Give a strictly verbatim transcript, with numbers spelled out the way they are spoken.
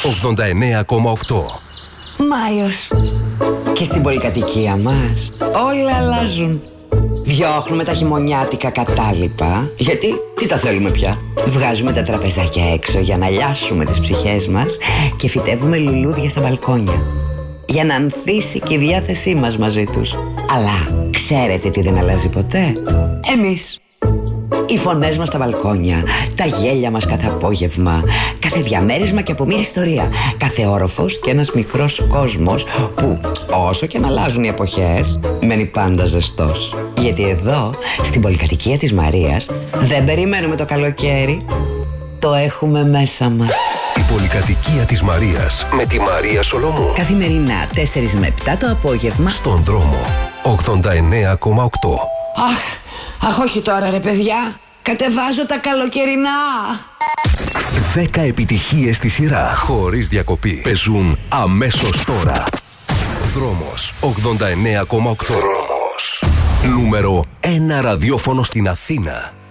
ογδόντα εννέα κόμμα οκτώ. Μάιος. Και στην πολυκατοικία μας όλα αλλάζουν. Διώχνουμε τα χειμωνιάτικα κατάλοιπα. Γιατί τι τα θέλουμε πια. Βγάζουμε τα τραπεζάκια έξω για να λιάσουμε τις ψυχές μας και φυτεύουμε λουλούδια στα μπαλκόνια. Για να ανθίσει και η διάθεσή μας μαζί τους. Αλλά ξέρετε τι δεν αλλάζει ποτέ? Εμείς. Οι φωνές μας στα μπαλκόνια, τα γέλια μας κάθε απόγευμα, κάθε διαμέρισμα και από μια ιστορία, κάθε όροφος και ένας μικρός κόσμος που όσο και να αλλάζουν οι εποχές μένει πάντα ζεστός. Γιατί εδώ στην πολυκατοικία της Μαρίας δεν περιμένουμε το καλοκαίρι, το έχουμε μέσα μας. Η πολυκατοικία της Μαρίας με τη Μαρία Σολομού. Καθημερινά τέσσερις με επτά το απόγευμα στον δρόμο ογδόντα εννέα κόμμα οκτώ. Αχ, αχ όχι τώρα ρε παιδιά, κατεβάζω τα καλοκαιρινά. Δέκα επιτυχίες στη σειρά, χωρίς διακοπή, παίζουν αμέσως τώρα. Δρόμος ογδόντα εννέα κόμμα οκτώ. Δρόμος. Νούμερο ένα ραδιόφωνο στην Αθήνα.